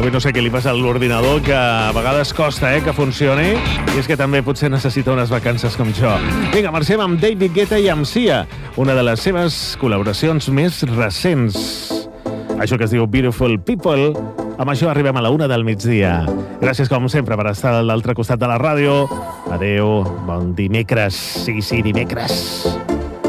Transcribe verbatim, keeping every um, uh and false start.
Avui no sé què li passa a l'ordinador, que a vegades costa eh, que funcioni, i és que també potser necessita unes vacances com jo. Vinga, marxem amb David Guetta i amb Sia, una de les seves col·laboracions més recents. Això que es diu Beautiful People. Amb això arribem a la una del migdia. Gràcies, com sempre, per estar a l'altre costat de la ràdio. Adéu, bon dimecres. Sí, sí, dimecres.